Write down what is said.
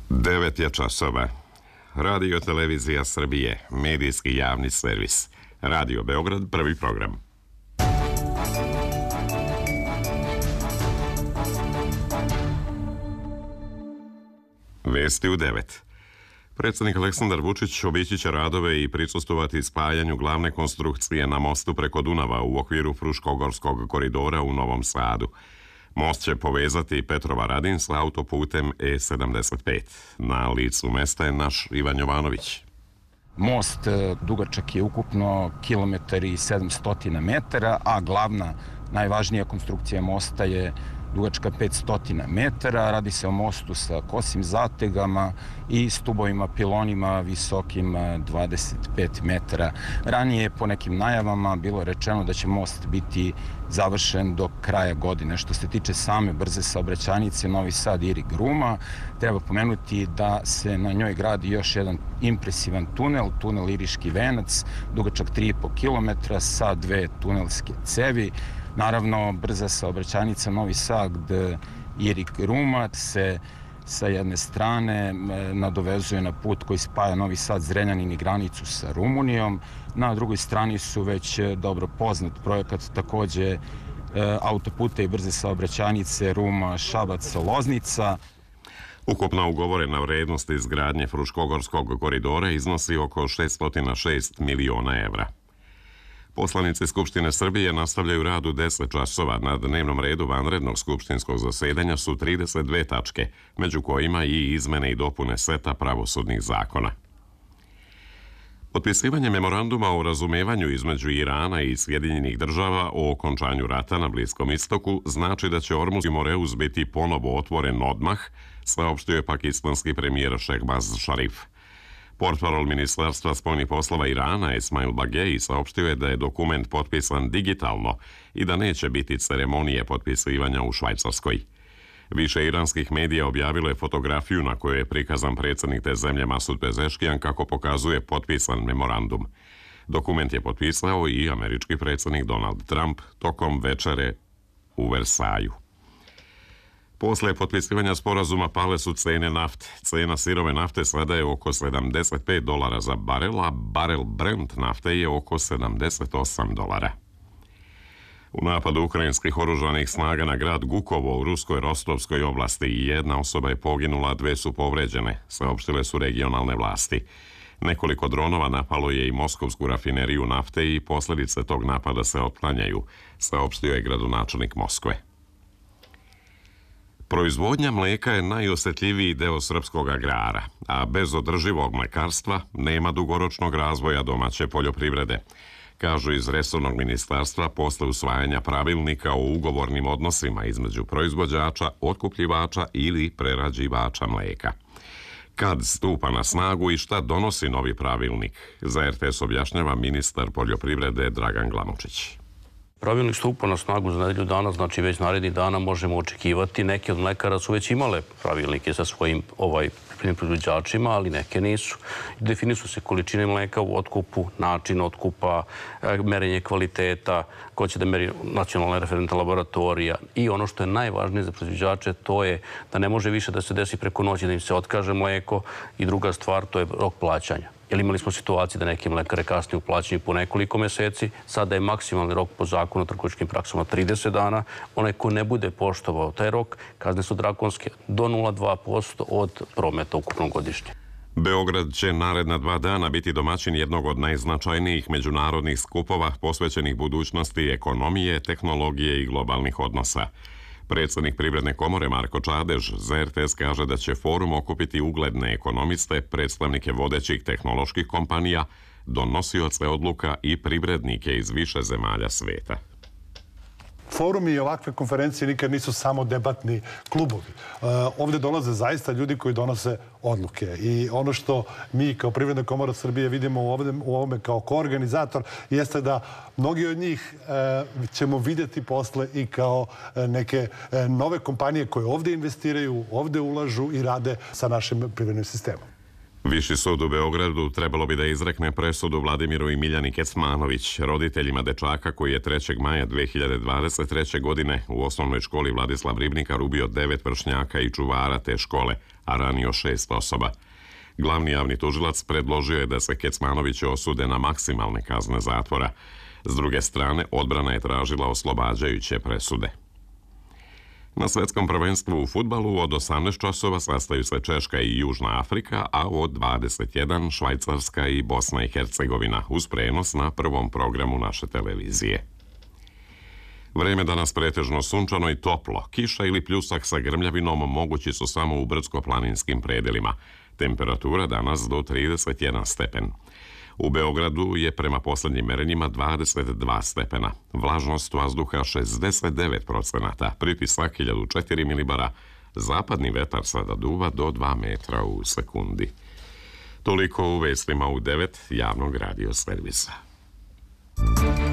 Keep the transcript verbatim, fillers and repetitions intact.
Devet je časova. Radio Televizija Srbije, medijski javni servis. Radio Beograd, prvi program. Vesti u devet. Predsjednik Aleksandar Vučić obići će radove i prisustvovati spajanju glavne konstrukcije na mostu preko Dunava u okviru Fruškogorskog koridora u Novom Sadu. Most će povezati Petrovaradin s autoputem E sedamdeset pet. Na licu mesta je naš Ivan Jovanović. Most dugačak je ukupno kilometar i sedamsto metara, a glavna, najvažnija konstrukcija mosta je dugačka petsto metara. Radi se o mostu sa kosim zategama i stubovima pilonima visokim dvadeset pet metara. Ranije po nekim najavama bilo je rečeno da će most biti završen do kraja godine. Što se tiče same brze saobraćajnice Novi Sad Irig Ruma, treba pomenuti da se na njoj gradi još jedan impresivan tunel, tunel Iriški venac, dugačak tri i po kilometra sa dve tunelske cevi. Naravno, brza saobraćajnica Novi Sad Irig Ruma se sa jedne strane nadovezuje na put koji spaja Novi Sad, Zrenjanin i granicu sa Rumunijom. Na drugoj strani su već dobro poznat projekat takođe autoputa i brze saobraćajnice Ruma, Šabac, Loznica. Ukupna ugovorena vrednost izgradnje Fruškogorskog koridora iznosi oko šeststo šest miliona evra. Poslanici Skupštine Srbije nastavljaju rad u deset časova. Na dnevnom redu vanrednog skupštinskog zasedanja su trideset dve tačke, među kojima i izmene i dopune seta pravosudnih zakona. Potpisivanje memoranduma o razumevanju između Irana i Sjedinjenih država o okončanju rata na Bliskom istoku znači da će Ormuz i Moreus biti ponovo otvoren odmah, saopštio je pakistanski premijer Šehbaz Šarif. Portparol Ministarstva spoljnih poslova Irana Esmail Bagei saopštio je da je dokument potpisan digitalno i da neće biti ceremonije potpisivanja u Švajcarskoj. Više iranskih medija objavilo je fotografiju na kojoj je prikazan predsjednik te zemlje Masud Pezeškijan kako pokazuje potpisan memorandum. Dokument je potpisao i američki predsjednik Donald Trump tokom večere u Versaju. Posle potpisivanja sporazuma pale su cene nafte. Cena sirove nafte sada je oko sedamdeset pet dolara za barel, a barel Brent nafte je oko sedamdeset osam dolara. U napadu ukrajinskih oružanih snaga na grad Gukovo u ruskoj Rostovskoj oblasti jedna osoba je poginula, dve su povređene, saopštile su regionalne vlasti. Nekoliko dronova napalo je i moskovsku rafineriju nafte i posljedice tog napada se otklanjaju, saopštio je gradonačelnik Moskve. Proizvodnja mlijeka je najosjetljiviji deo srpskog agrara, a bez održivog mlekarstva nema dugoročnog razvoja domaće poljoprivrede, kažu iz resornog ministarstva posle usvajanja pravilnika o ugovornim odnosima između proizvođača, otkupljivača ili prerađivača mlijeka. Kad stupa na snagu i šta donosi novi pravilnik, za er te es objašnjava ministar poljoprivrede Dragan Glamočić. Pravilnik stupa na snagu za nedelju dana, znači već narednih dana možemo očekivati. Neke od mlekara su već imale pravilnike sa svojim ovaj, proizvođačima, ali neke nisu. Definišu se količine mleka u otkupu, način otkupa, merenje kvaliteta, ko će da meri nacionalna referentna laboratorija. I ono što je najvažnije za proizvođače, to je da ne može više da se desi preko noći da im se otkaže mleko. I druga stvar, to je rok plaćanja. Jer imali smo situaciju da neke mlekare kasnije uplaćaju po nekoliko meseci. Sada je maksimalni rok po zakonu o trgovačkim praksama trideset dana. Onaj ko ne bude poštovao taj rok, kazne su drakonske do nula zarez dva posto od prometa ukupnog godišnje. Beograd će naredna dva dana biti domaćin jednog od najznačajnijih međunarodnih skupova posvećenih budućnosti ekonomije, tehnologije i globalnih odnosa. Predsjednik Privredne komore Marko Čadež za er te es kaže da će forum okupiti ugledne ekonomiste, predstavnike vodećih tehnoloških kompanija, donosioce odluka i privrednike iz više zemalja sveta. Forumi i ovakve konferencije nikad nisu samo debatni klubovi. Ovdje dolaze zaista ljudi koji donose odluke. I ono što mi kao Privredna komora Srbije vidimo u ovome kao koorganizator jeste da mnogi od njih ćemo vidjeti posle i kao neke nove kompanije koje ovdje investiraju, ovdje ulažu i rade sa našim privrednim sistemom. Viši sud u Beogradu trebalo bi da izrekne presudu Vladimiru i Miljani Kecmanović, roditeljima dečaka koji je trećeg maja dve hiljade dvadeset treće. godine u osnovnoj školi Vladislav Ribnikar ubio devet vršnjaka i čuvara te škole, a ranio šest osoba. Glavni javni tužilac predložio je da se Kecmanovići osude na maksimalne kazne zatvora. S druge strane, odbrana je tražila oslobađajuće presude. Na svetskom prvenstvu u fudbalu od osamnaest časova sastaju se Češka i Južna Afrika, a od dvadeset jedan Švajcarska i Bosna i Hercegovina uz prenos na prvom programu naše televizije. Vreme danas pretežno sunčano i toplo. Kiša ili pljusak sa grmljavinom mogući su samo u brdsko-planinskim predelima. Temperatura danas do trideset jedan stepen. U Beogradu je prema poslednjim merenjima dvadeset dva stepena. Vlažnost vazduha šezdeset devet procenata, pritisak hiljadu četiri milibara, zapadni vetar sada duva do dva metra u sekundi. Toliko u vestima u devet javnog radio servisa.